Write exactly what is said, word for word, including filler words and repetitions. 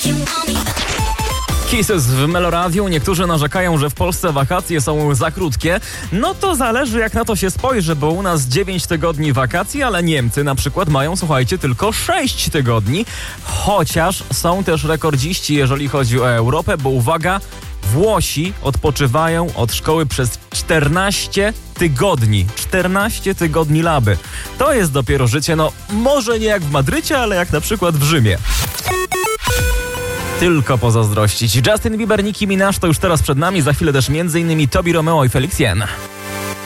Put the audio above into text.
Kisses w Meloradiu. Niektórzy narzekają, że w Polsce wakacje są za krótkie. No to zależy, jak na to się spojrzy, bo u nas dziewięć tygodni wakacji, ale Niemcy na przykład mają, słuchajcie, tylko sześć tygodni. Chociaż są też rekordziści, jeżeli chodzi o Europę, bo uwaga, Włosi odpoczywają od szkoły przez czternaście tygodni. czternaście tygodni laby. To jest dopiero życie, no może nie jak w Madrycie, ale jak na przykład w Rzymie. Tylko pozazdrościć. Justin Bieber, Nicki Minaj to już teraz przed nami. Za chwilę też między innymi Tobi Romeo i Felix Jen.